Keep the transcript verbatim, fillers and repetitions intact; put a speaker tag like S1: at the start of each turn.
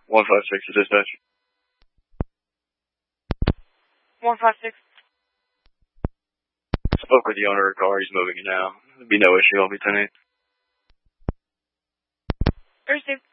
S1: one five six to dispatch.
S2: one five six.
S1: Spoke with the owner of the car. He's moving it now. There'll be no issue. I'll be ten eight.
S2: Received.